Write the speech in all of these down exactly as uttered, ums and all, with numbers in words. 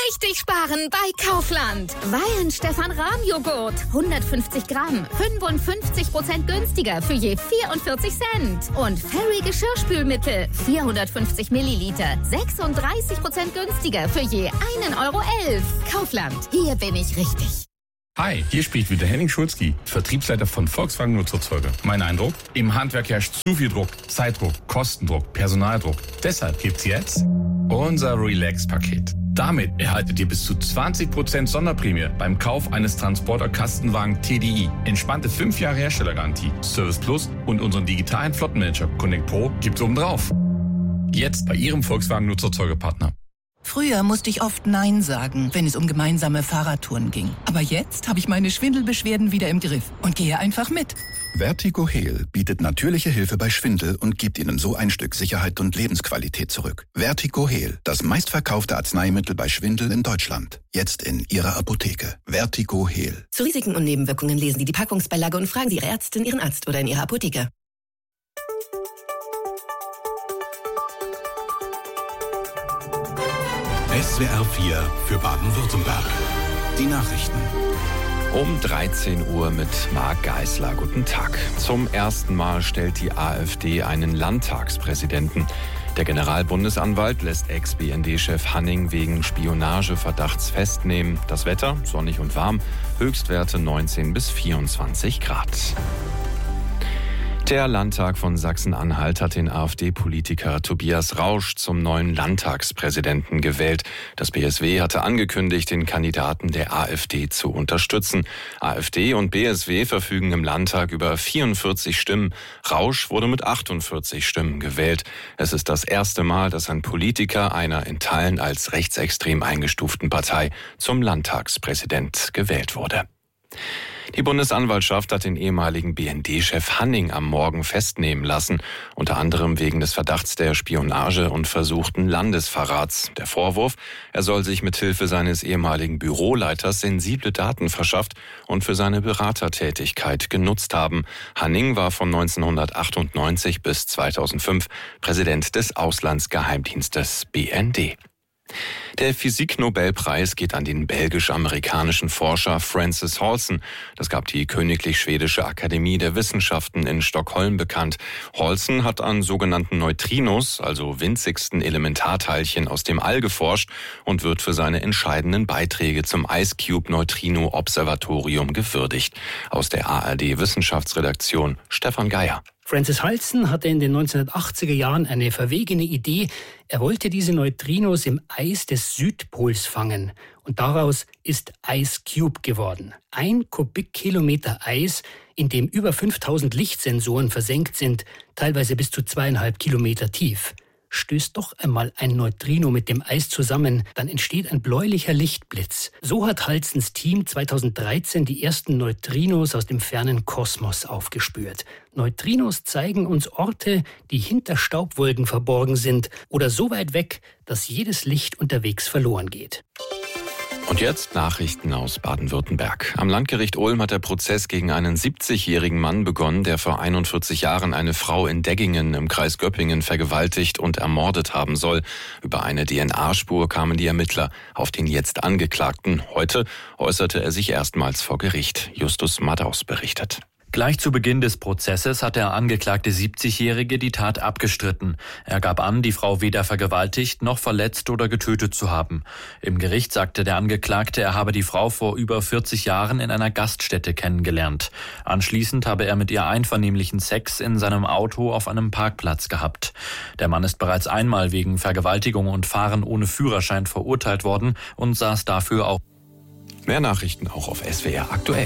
richtig sparen bei Kaufland. Weihen Stefan Rahm Joghurt. hundertfünfzig Gramm. fünfundfünfzig Prozent günstiger für je vierundvierzig Cent. Und Fairy Geschirrspülmittel. vierhundertfünfzig Milliliter. sechsunddreißig Prozent günstiger für je einen Euro elf. Kaufland. Hier bin ich richtig. Hi, hier spricht wieder Henning Schulzki, Vertriebsleiter von Volkswagen Nutzerzeuger. Mein Eindruck? Im Handwerk herrscht zu viel Druck, Zeitdruck, Kostendruck, Personaldruck. Deshalb gibt's jetzt unser Relax-Paket. Damit erhaltet ihr bis zu zwanzig Prozent Sonderprämie beim Kauf eines Transporter-Kastenwagen T D I. Entspannte fünf Jahre Herstellergarantie, Service Plus und unseren digitalen Flottenmanager Connect Pro gibt's obendrauf. Jetzt bei Ihrem Volkswagen Nutzerzeugerpartner. Früher musste ich oft Nein sagen, wenn es um gemeinsame Fahrradtouren ging. Aber jetzt habe ich meine Schwindelbeschwerden wieder im Griff und gehe einfach mit. Vertigo Heal bietet natürliche Hilfe bei Schwindel und gibt Ihnen so ein Stück Sicherheit und Lebensqualität zurück. Vertigo Heal, das meistverkaufte Arzneimittel bei Schwindel in Deutschland. Jetzt in Ihrer Apotheke. Vertigo Heal. Zu Risiken und Nebenwirkungen lesen Sie die Packungsbeilage und fragen Sie Ihre Ärztin, Ihren Arzt oder in Ihrer Apotheke. S W R vier für Baden-Württemberg. Die Nachrichten. Um dreizehn Uhr mit Marc Geisler. Guten Tag. Zum ersten Mal stellt die AfD einen Landtagspräsidenten. Der Generalbundesanwalt lässt Ex-B N D-Chef Hanning wegen Spionageverdachts festnehmen. Das Wetter sonnig und warm, Höchstwerte neunzehn bis vierundzwanzig Grad. Der Landtag von Sachsen-Anhalt hat den AfD-Politiker Tobias Rausch zum neuen Landtagspräsidenten gewählt. Das B S W hatte angekündigt, den Kandidaten der AfD zu unterstützen. AfD und B S W verfügen im Landtag über vierundvierzig Stimmen. Rausch wurde mit achtundvierzig Stimmen gewählt. Es ist das erste Mal, dass ein Politiker einer in Teilen als rechtsextrem eingestuften Partei zum Landtagspräsident gewählt wurde. Die Bundesanwaltschaft hat den ehemaligen B N D-Chef Hanning am Morgen festnehmen lassen, unter anderem wegen des Verdachts der Spionage und versuchten Landesverrats. Der Vorwurf, er soll sich mit Hilfe seines ehemaligen Büroleiters sensible Daten verschafft und für seine Beratertätigkeit genutzt haben. Hanning war von neunzehnhundertachtundneunzig bis zweitausendfünf Präsident des Auslandsgeheimdienstes B N D. Der Physik-Nobelpreis geht an den belgisch-amerikanischen Forscher Francis Halsen. Das gab die Königlich Schwedische Akademie der Wissenschaften in Stockholm bekannt. Halsen hat an sogenannten Neutrinos, also winzigsten Elementarteilchen aus dem All, geforscht und wird für seine entscheidenden Beiträge zum IceCube-Neutrino-Observatorium gewürdigt. Aus der A R D-Wissenschaftsredaktion Stefan Geier. Francis Halsen hatte in den neunzehnhundertachtziger Jahren eine verwegene Idee. Er wollte diese Neutrinos im Eis des Südpols fangen. Und daraus ist IceCube geworden. Ein Kubikkilometer Eis, in dem über fünftausend Lichtsensoren versenkt sind, teilweise bis zu zweieinhalb Kilometer tief. Stößt doch einmal ein Neutrino mit dem Eis zusammen, dann entsteht ein bläulicher Lichtblitz. So hat Halsens Team zweitausenddreizehn die ersten Neutrinos aus dem fernen Kosmos aufgespürt. Neutrinos zeigen uns Orte, die hinter Staubwolken verborgen sind oder so weit weg, dass jedes Licht unterwegs verloren geht. Und jetzt Nachrichten aus Baden-Württemberg. Am Landgericht Ulm hat der Prozess gegen einen siebzigjährigen Mann begonnen, der vor einundvierzig Jahren eine Frau in Deggingen im Kreis Göppingen vergewaltigt und ermordet haben soll. Über eine D N A-Spur kamen die Ermittler auf den jetzt Angeklagten. Heute äußerte er sich erstmals vor Gericht. Justus Madaus berichtet. Gleich zu Beginn des Prozesses hat der angeklagte siebzigjährige die Tat abgestritten. Er gab an, die Frau weder vergewaltigt noch verletzt oder getötet zu haben. Im Gericht sagte der Angeklagte, er habe die Frau vor über vierzig Jahren in einer Gaststätte kennengelernt. Anschließend habe er mit ihr einvernehmlichen Sex in seinem Auto auf einem Parkplatz gehabt. Der Mann ist bereits einmal wegen Vergewaltigung und Fahren ohne Führerschein verurteilt worden und saß dafür auch. Mehr Nachrichten auch auf S W R aktuell.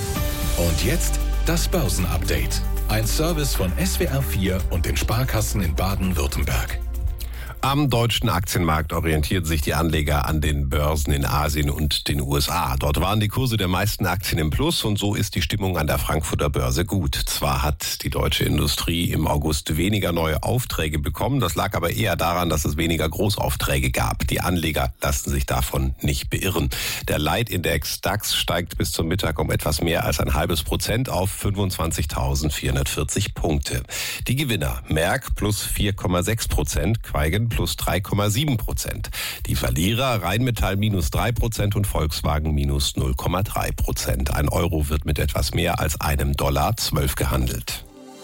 Und jetzt das Börsenupdate. Ein Service von S W R vier und den Sparkassen in Baden-Württemberg. Am deutschen Aktienmarkt orientieren sich die Anleger an den Börsen in Asien und den U S A. Dort waren die Kurse der meisten Aktien im Plus und so ist die Stimmung an der Frankfurter Börse gut. Zwar hat die deutsche Industrie im August weniger neue Aufträge bekommen, das lag aber eher daran, dass es weniger Großaufträge gab. Die Anleger lassen sich davon nicht beirren. Der Leitindex DAX steigt bis zum Mittag um etwas mehr als ein halbes Prozent auf fünfundzwanzigtausendvierhundertvierzig Punkte. Die Gewinner: Merck plus vier Komma sechs Prozent, Quaigen Rheinmetall plus drei Komma sieben Prozent. Die Verlierer Rheinmetall minus drei Prozent und Volkswagen minus null Komma drei Prozent. Ein Euro wird mit etwas mehr als einem Dollar zwölf gehandelt.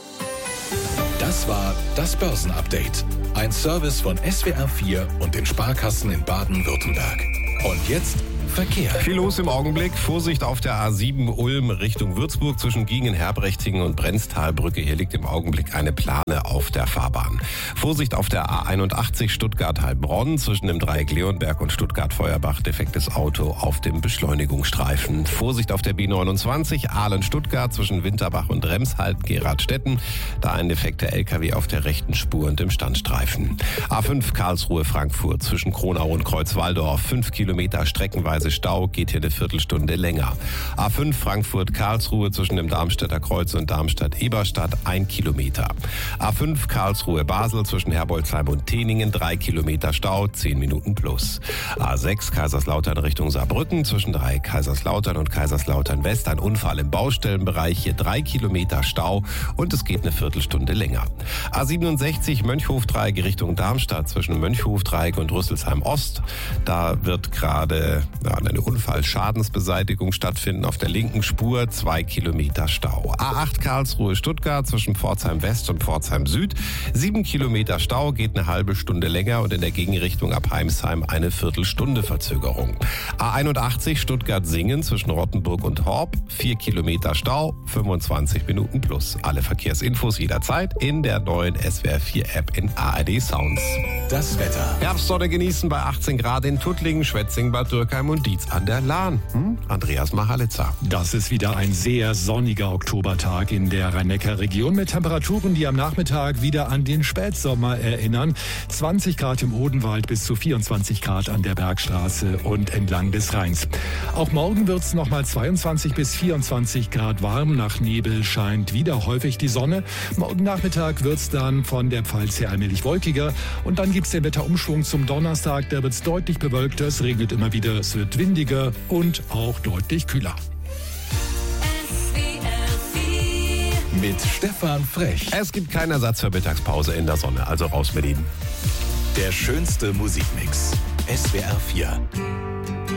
Das war das Börsenupdate. Ein Service von S W R vier und den Sparkassen in Baden-Württemberg. Und jetzt Verkehr. Viel los im Augenblick. Vorsicht auf der A sieben Ulm Richtung Würzburg zwischen Giengen, Herbrechtingen und Brenztalbrücke. Hier liegt im Augenblick eine Plane auf der Fahrbahn. Vorsicht auf der A einundachtzig Stuttgart-Heilbronn zwischen dem Dreieck Leonberg und Stuttgart-Feuerbach. Defektes Auto auf dem Beschleunigungsstreifen. Vorsicht auf der B neunundzwanzig Ahlen-Stuttgart zwischen Winterbach und Remshalden-Geradstetten. Da ein defekter L K W auf der rechten Spur und im Standstreifen. A fünf Karlsruhe-Frankfurt zwischen Kronau und Kreuzwaldorf. Fünf Kilometer streckenweise Stau, geht hier eine Viertelstunde länger. A fünf Frankfurt-Karlsruhe zwischen dem Darmstädter Kreuz und Darmstadt-Eberstadt ein Kilometer. A fünf Karlsruhe-Basel zwischen Herbolzheim und Teningen drei Kilometer Stau, zehn Minuten plus. A sechs Kaiserslautern Richtung Saarbrücken zwischen drei Kaiserslautern und Kaiserslautern West ein Unfall im Baustellenbereich, hier drei Kilometer Stau und es geht eine Viertelstunde länger. A siebenundsechzig Mönchhofdreieck Richtung Darmstadt zwischen Mönchhofdreieck und Rüsselsheim Ost. Da wird gerade ja, eine Unfallschadensbeseitigung stattfinden auf der linken Spur, zwei Kilometer Stau. A acht Karlsruhe-Stuttgart zwischen Pforzheim West und Pforzheim Süd, sieben Kilometer Stau, geht eine halbe Stunde länger und in der Gegenrichtung ab Heimsheim eine Viertelstunde Verzögerung. A einundachtzig Stuttgart-Singen zwischen Rottenburg und Horb, vier Kilometer Stau, fünfundzwanzig Minuten plus. Alle Verkehrsinfos jederzeit in der neuen S W R vier App in A R D Sounds. Das Wetter. Herbstsonne genießen bei achtzehn Grad in Tuttlingen, Schwetzingen, Bad Dürkheim und Dietz an der Lahn. Hm? Andreas Machalitzer. Das ist wieder ein sehr sonniger Oktobertag in der Rhein-Neckar-Region mit Temperaturen, die am Nachmittag wieder an den Spätsommer erinnern. zwanzig Grad im Odenwald bis zu vierundzwanzig Grad an der Bergstraße und entlang des Rheins. Auch morgen wird es nochmal zweiundzwanzig bis vierundzwanzig Grad warm. Nach Nebel scheint wieder häufig die Sonne. Morgen Nachmittag wird es dann von der Pfalz her allmählich wolkiger. Und dann gibt es den Wetterumschwung zum Donnerstag. Da wird es deutlich bewölkter, es regnet immer wieder, es wird windiger und auch deutlich kühler. Mit Stefan Frech. Es gibt keinen Ersatz für Mittagspause in der Sonne, also raus mit ihm. Der schönste Musikmix. S W R vier.